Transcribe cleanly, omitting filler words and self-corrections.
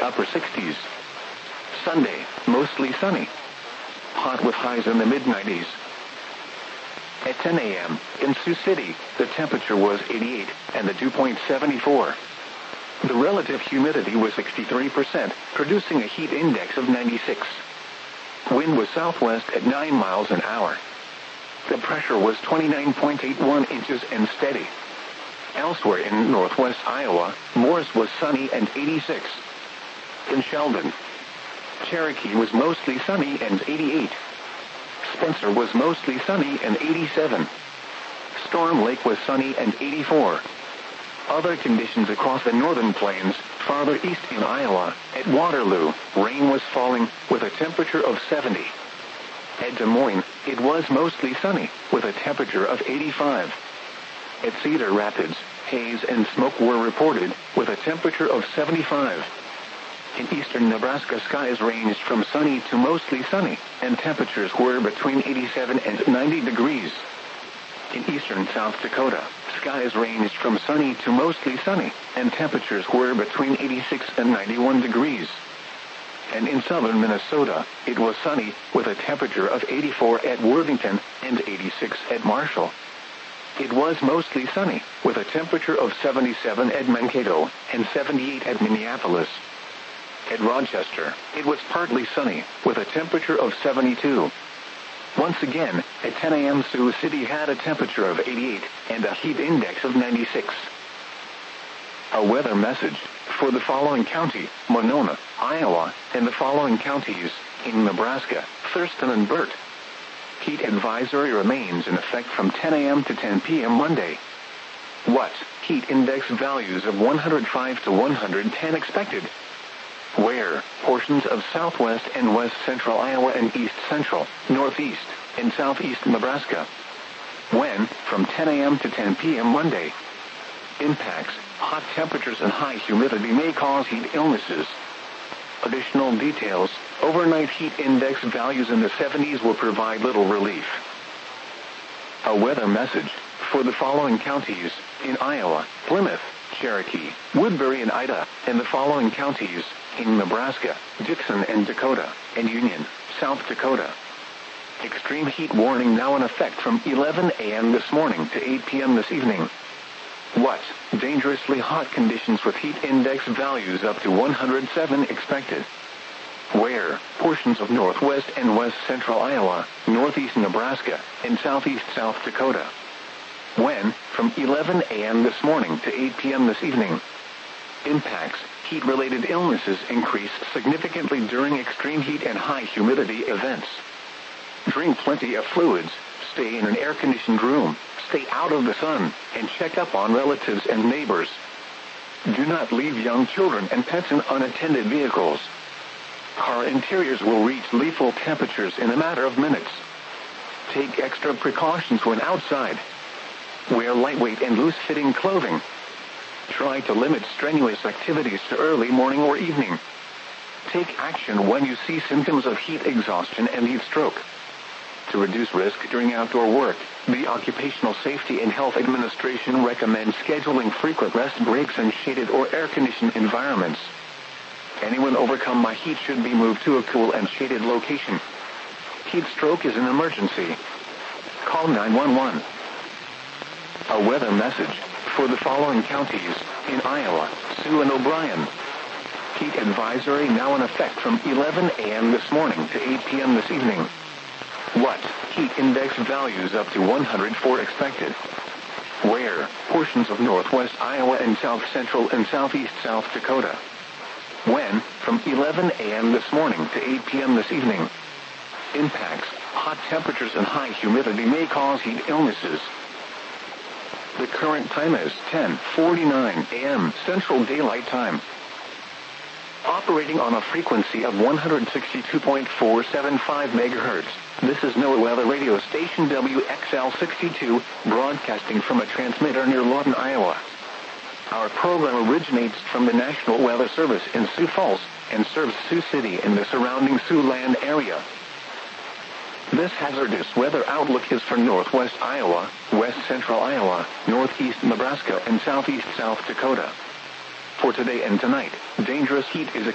upper 60s. Sunday, mostly sunny. Hot with highs in the mid-90s. At 10 a.m., in Sioux City, the temperature was 88 and the dew point 74. The relative humidity was 63%, producing a heat index of 96. Wind was southwest at 9 miles an hour. The pressure was 29.81 inches and steady. Elsewhere in northwest Iowa, Morris was sunny and 86. In Sheldon, Cherokee was mostly sunny and 88. Spencer was mostly sunny and 87. Storm Lake was sunny and 84. Other conditions across the northern plains, farther east in Iowa, at Waterloo, rain was falling with a temperature of 70. At Des Moines, it was mostly sunny with a temperature of 85. At Cedar Rapids, haze and smoke were reported with a temperature of 75. In eastern Nebraska, skies ranged from sunny to mostly sunny, and temperatures were between 87 and 90 degrees. In eastern South Dakota, skies ranged from sunny to mostly sunny, and temperatures were between 86 and 91 degrees. And in southern Minnesota, it was sunny with a temperature of 84 at Worthington and 86 at Marshall. It was mostly sunny with a temperature of 77 at Mankato and 78 at Minneapolis. At Rochester, it was partly sunny with a temperature of 72. Once again, at 10 a.m. Sioux City had a temperature of 88 and a heat index of 96. A weather message for the following county, Monona, Iowa, and the following counties in Nebraska, Thurston and Burt. Heat advisory remains in effect from 10 a.m. to 10 p.m. Monday. What? Heat index values of 105 to 110 expected. Where? Portions of southwest and west central Iowa and east central, northeast, and southeast Nebraska. When? From 10 a.m. to 10 p.m. Monday. Impacts. Hot temperatures and high humidity may cause heat illnesses. Additional details. Overnight heat index values in the 70s will provide little relief. A weather message for the following counties in Iowa, Plymouth, Cherokee, Woodbury and Ida, and the following counties in Nebraska, Dixon and Dakota, and Union, South Dakota. Extreme heat warning now in effect from 11 a.m. this morning to 8 p.m. this evening. What? Dangerously hot conditions with heat index values up to 107 expected. Where? Portions of northwest and west central Iowa, northeast Nebraska, and southeast South Dakota. When? From 11 a.m. this morning to 8 p.m. this evening. Impacts. Heat-related illnesses increase significantly during extreme heat and high humidity events. Drink plenty of fluids, stay in an air-conditioned room, stay out of the sun, and check up on relatives and neighbors. Do not leave young children and pets in unattended vehicles. Car interiors will reach lethal temperatures in a matter of minutes. Take extra precautions when outside. Wear lightweight and loose-fitting clothing. Try to limit strenuous activities to early morning or evening. Take action when you see symptoms of heat exhaustion and heat stroke. To reduce risk during outdoor work, the Occupational Safety and Health Administration recommends scheduling frequent rest breaks in shaded or air-conditioned environments. Anyone overcome by heat should be moved to a cool and shaded location. Heat stroke is an emergency. Call 911. A weather message for the following counties in Iowa, Sioux and O'Brien. Heat advisory now in effect from 11 a.m. this morning to 8 p.m. this evening. What? Heat index values up to 104 expected. Where? Portions of northwest Iowa and south central and southeast South Dakota. When? From 11 a.m. this morning to 8 p.m. this evening. Impacts. Hot temperatures and high humidity may cause heat illnesses. The current time is 10:49 a.m. Central Daylight Time. Operating on a frequency of 162.475 megahertz, this is NOAA Weather Radio Station WXL62, broadcasting from a transmitter near Lawton, Iowa. Our program originates from the National Weather Service in Sioux Falls and serves Sioux City and the surrounding Siouxland area. This hazardous weather outlook is for northwest Iowa, west central Iowa, northeast Nebraska, and southeast South Dakota. For today and tonight, dangerous heat is